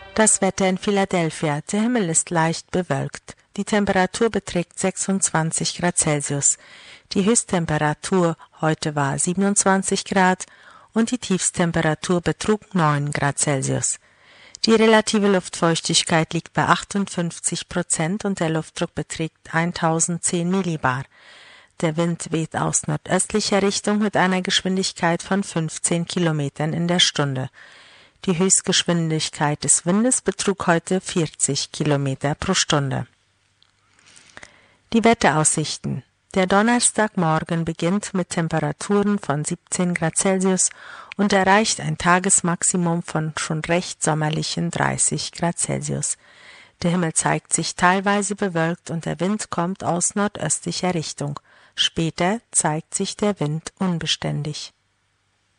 Das Wetter in Philadelphia. Der Himmel ist leicht bewölkt. Die Temperatur beträgt 26 Grad Celsius. Die Höchsttemperatur heute war 27 Grad und die Tiefsttemperatur betrug 9 Grad Celsius. Die relative Luftfeuchtigkeit liegt bei 58% und der Luftdruck beträgt 1010 Millibar. Der Wind weht aus nordöstlicher Richtung mit einer Geschwindigkeit von 15 Kilometern in der Stunde. Die Höchstgeschwindigkeit des Windes betrug heute 40 Kilometer pro Stunde. Die Wetteraussichten. Der Donnerstagmorgen beginnt mit Temperaturen von 17 Grad Celsius und erreicht ein Tagesmaximum von schon recht sommerlichen 30 Grad Celsius. Der Himmel zeigt sich teilweise bewölkt und der Wind kommt aus nordöstlicher Richtung. Später zeigt sich der Wind unbeständig.